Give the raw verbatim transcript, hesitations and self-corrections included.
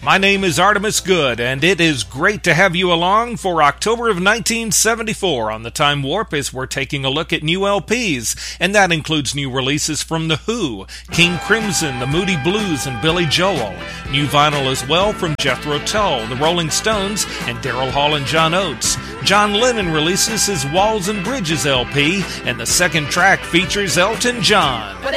My name is Artemis Good, and it is great to have you along for October of nineteen seventy-four on the Time Warp as we're taking a look at new L Ps, and that includes new releases from The Who, King Crimson, The Moody Blues, and Billy Joel. New vinyl as well from Jethro Tull, The Rolling Stones, and Daryl Hall and John Oates. John Lennon releases his Walls and Bridges L P, and the second track features Elton John. But